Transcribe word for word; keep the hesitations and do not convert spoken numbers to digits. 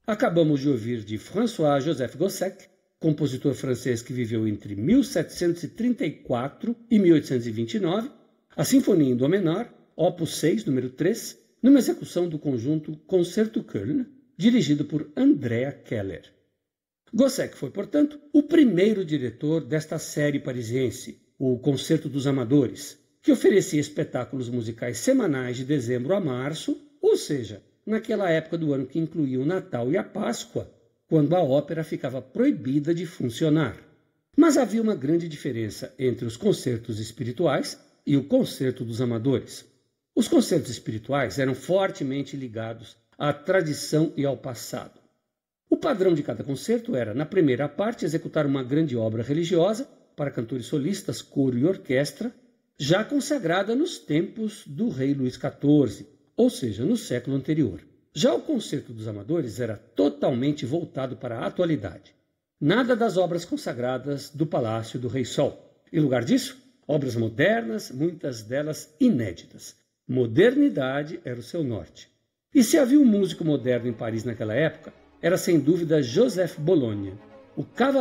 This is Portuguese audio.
Acabamos de ouvir de François-Joseph Gossec, compositor francês que viveu entre mil setecentos e trinta e quatro e mil oitocentos e vinte e nove, a Sinfonia em Dó menor, opus seis, número três, numa execução do conjunto Concerto Köln, dirigido por Andrea Keller. Gossec foi, portanto, o primeiro diretor desta série parisiense, o Concerto dos Amadores, que oferecia espetáculos musicais semanais de dezembro a março, ou seja, naquela época do ano que incluía o Natal e a Páscoa, quando a ópera ficava proibida de funcionar. Mas havia uma grande diferença entre os concertos espirituais e o Concerto dos Amadores. Os concertos espirituais eram fortemente ligados à tradição e ao passado. O padrão de cada concerto era, na primeira parte, executar uma grande obra religiosa para cantores solistas, coro e orquestra, já consagrada nos tempos do rei Luís quatorze, ou seja, no século anterior. Já o Concerto dos Amadores era totalmente voltado para a atualidade. Nada das obras consagradas do Palácio do Rei Sol. Em lugar disso, obras modernas, muitas delas inéditas. Modernidade era o seu norte. E se havia um músico moderno em Paris naquela época, era sem dúvida Joseph Bologna, o